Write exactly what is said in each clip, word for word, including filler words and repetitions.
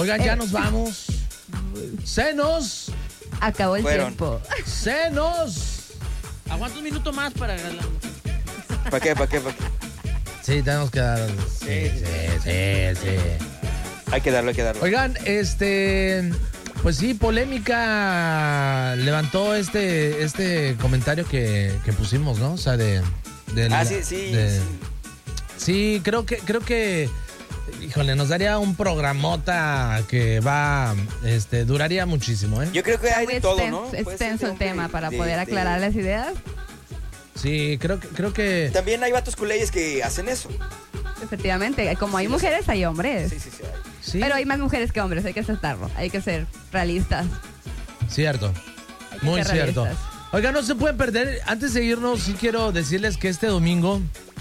Oigan, ya nos vamos. ¡Senos! Acabó el Fueron. tiempo. ¡Senos! Aguanta un minuto más para ganar. ¿Para qué? ¿Para qué? ¿Para qué? Sí, tenemos que dar. Sí, sí, sí, sí. Hay que darlo, hay que darlo. Oigan, este. Pues sí, polémica levantó este, este comentario que, que pusimos, ¿no? O sea, de. de Ah, la- sí, sí, de- sí. Sí, creo que, creo que. Híjole, nos daría un programota que va. Este, duraría muchísimo, ¿eh? Yo creo que hay Muy de todo, extenso, ¿no? Puede ser extenso de el tema hombre, para de- poder de- aclarar las ideas. Sí, creo que, creo que. También hay vatos culeyes que hacen eso. Efectivamente, como hay Sí, mujeres, hay hombres. Sí, sí, sí. hay. Sí, Pero hay más mujeres que hombres, hay que aceptarlo. Hay que ser realistas. cierto. Hay que Muy ser cierto. realistas. Oiga, no se pueden perder. Antes de irnos, sí quiero decirles que este domingo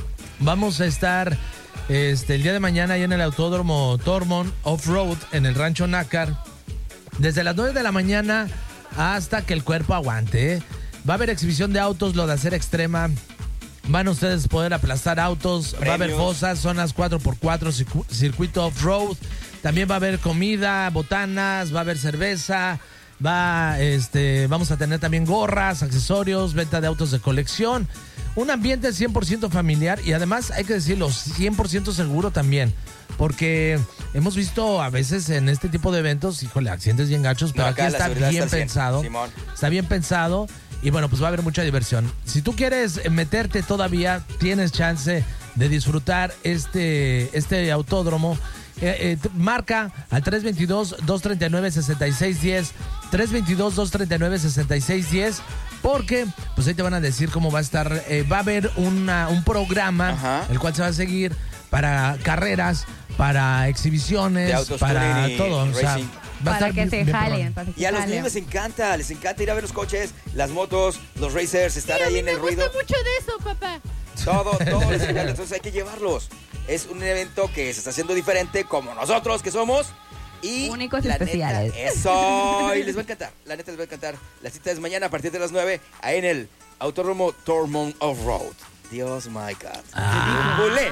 vamos a estar este, el día de mañana ahí en el Autódromo Tormont Off-Road en el Rancho Nácar. Desde las nueve de la mañana hasta que el cuerpo aguante. ¿eh? Va a haber exhibición de autos, lo de hacer extrema. Van ustedes a poder aplastar autos. Va a haber Premios. fosas, zonas cuatro por cuatro, circu- circuito off-road. También va a haber comida, botanas, va a haber cerveza. Va, este, vamos a tener también gorras, accesorios, venta de autos de colección. Un ambiente cien por ciento familiar y además, hay que decirlo, cien por ciento seguro también. Porque hemos visto a veces en este tipo de eventos, híjole, accidentes bien gachos, pero No, aquí acá la está seguridad bien está al cien, pensado. Simón. Está bien pensado y bueno, pues va a haber mucha diversión. Si tú quieres meterte todavía, tienes chance de disfrutar este, este autódromo. Eh, eh, t- marca al tres dos dos, dos tres nueve, seis seis uno cero, tres dos dos, dos tres nueve, seis seis uno cero, porque pues ahí te van a decir cómo va a estar. Eh, va a haber una, un programa, Ajá. el cual se va a seguir para carreras, para exhibiciones, De autos, para tuning y todo. O sea, racing. va a Para estar que bien- se bien jalen. perrón. Para que Y a se los jalen. niños les encanta, les encanta ir a ver los coches, las motos, los racers, estar Sí, a ahí mí en me el gusta ruido. mucho de eso, papá. Todo, todo les encanta, entonces hay que llevarlos. Es un evento que se está haciendo diferente como nosotros que somos. Y Únicos y la neta, especiales. eso, y les va a encantar, la neta les va a encantar. La cita es mañana a partir de las nueve, ahí en el Autódromo Tormont Off-Road. Dios, my God. Ah. Bulé.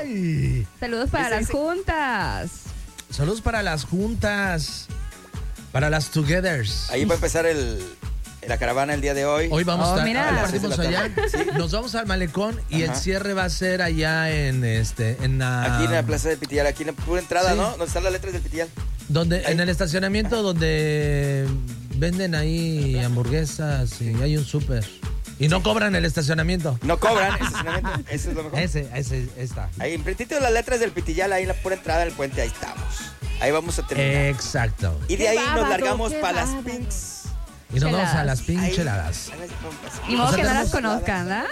Ay. Saludos para Ese- las ese- juntas. Saludos para las juntas, para las togethers. Ahí va a empezar el, la caravana el día de hoy. Hoy vamos Oh, a estar, mira. ah, A las partimos seis de la allá, tarde. nos vamos al malecón y el Ajá. cierre va a ser allá en este, en la, Aquí en la plaza del Pitillal, aquí en la pura entrada, Sí. ¿no? Donde están las letras del Pitillal. donde, ahí. en el estacionamiento donde venden ahí hamburguesas y hay un súper y no cobran el estacionamiento. No cobran estacionamiento, eso es lo mejor. Ese, ese está. Ahí, enfrentito de las letras del Pitillal, ahí en la pura entrada del puente, ahí estamos. Ahí vamos a terminar. Exacto. y de qué ahí nos bárbaro, largamos qué para las bárbaro. Pinks. Y nos vamos a Cheladas. las Ahí- pincheladas. ahí las pompas. Ni modo O sea, que no las tenemos- conozcan, ¿ah?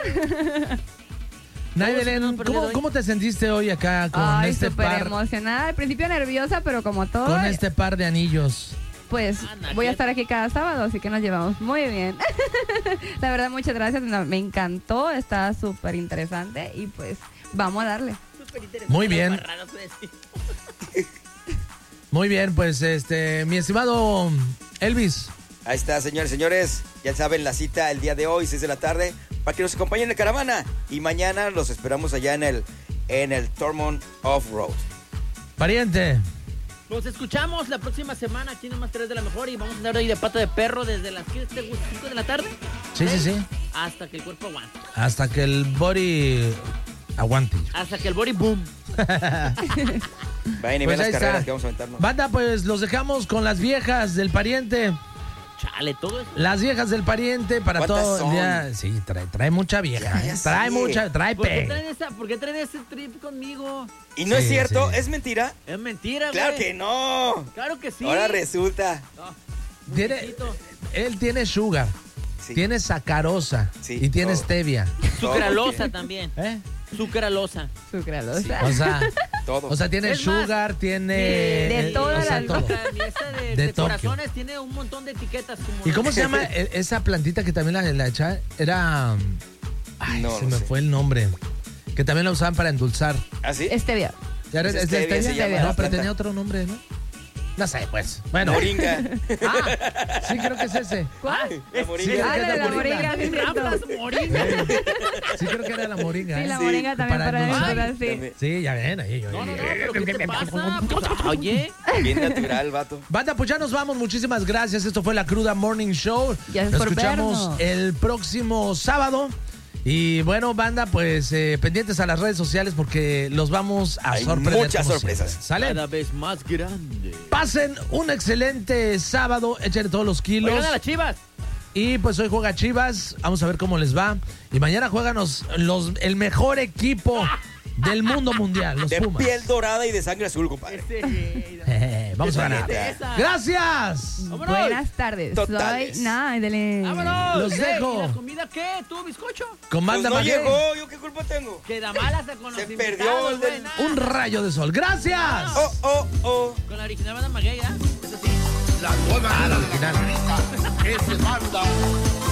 Nay, Todos Belén, hemos perdido ¿cómo, hoy. ¿cómo te sentiste hoy acá con Ay, este súper par, emocionada. Al principio nerviosa, pero como todo, con este par de anillos? pues Ana, voy a ¿qué? estar aquí cada sábado, así que nos llevamos muy bien. La verdad, muchas gracias. no, Me encantó, está súper interesante y pues vamos a darle. Muy bien. Muy bien, pues este, mi estimado Elvis. Ahí está, señores, señores. Ya saben, la cita el día de hoy, seis de la tarde, para que nos acompañen en la caravana. Y mañana los esperamos allá en el, en el Tormont Off-Road. Pariente. Nos escuchamos la próxima semana aquí en Más tres de la Mejor y vamos a andar hoy de pata de perro desde las cinco de la tarde. Sí, sí, sí. Hasta que el cuerpo aguante. Hasta que el body aguante. Hasta que el body boom. Vayan y Pues vean ahí las carreras está. que vamos a aventarnos. Banda, pues los dejamos con las viejas del pariente. Chale, todo eso. Las viejas del pariente para ¿Cuántas todo el son? día. Sí, trae, trae mucha vieja. Ya, ya ¿eh? Trae sé. mucha, trae ¿Por qué pe. traen, esa, ¿Por qué traen ese trip conmigo? Y no Sí, es cierto, sí. es mentira. Es mentira, güey. Claro que no. Claro que sí. Ahora resulta. No, Tiene, muchachito. él tiene sugar, Sí. tiene sacarosa Sí, y tiene todo. stevia. Sucralosa también. ¿Eh? Sucralosa. Sucralosa. O sea, Todo. o sea, tiene Es más, sugar, tiene. de eh, todas o sea, las- todo. O sea, mi esa de, De de Tokio. corazones tiene un montón de etiquetas. Como ¿Y cómo se llama e- esa plantita que también la, la echaban? Era. Ay, No se lo me sé. fue el nombre. Que también la usaban para endulzar. ¿Ah, sí? Este video. ¿Ya era- Es es de stevia, stevia? se llama No, la pero planta. tenía otro nombre, ¿no? No sé, pues. Bueno. Moringa. Ah, sí, creo que es ese. ¿Cuál? La Sí, moringa. creo Ah, que es la de la moringa. moringa, sí, es cierto. Ramplas, moringa. Sí, creo que era la moringa. Sí, ¿eh? la Sí, moringa también para para endulzar. endulzar, sí. También. Sí, ya ven ahí. Yo, No, no, no, pero ¿qué te pasa? Pues, oye. Bien natural, vato. Banda, pues ya nos vamos. Muchísimas gracias. Esto fue la Cruda Morning Show. Gracias Nos por escuchamos vernos. el próximo sábado. Y bueno, banda, pues eh, pendientes a las redes sociales porque los vamos a Hay sorprender. muchas como sorpresas. siempre. ¿Sale? Cada vez más grande. Pasen un excelente sábado. Échenle todos los kilos. Oigan a las Chivas. Y pues hoy juega Chivas. Vamos a ver cómo les va. Y mañana juegan los, los- el mejor equipo del mundo mundial, los De Pumas. piel dorada y de sangre azul, compadre. Ese, Eh, vamos a ganar. Esa. Gracias. Vámonos. Buenas tardes. Totales. Soy Náidele. ¡Vámonos! Los Ey, dejo. ¿y la comida qué? ¿Tú, bizcocho? Con Pues Banda no Maguey. llegó, ¿yo qué culpa tengo? Queda mala hasta con Se los perdió invitados, el del- güey, nada. Un rayo de sol. Gracias. Oh, oh, oh. Con la original banda Maguey, ¿ah? Eso sí. La nueva Ah, la era de original. la señorita es de banda